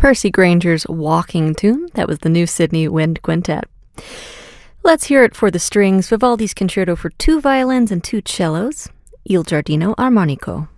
Percy Granger's Walking Tune. That was the New Sydney Wind Quintet. Let's hear it for the strings. Vivaldi's Concerto for 2 violins and 2 cellos. Il Giardino Armonico.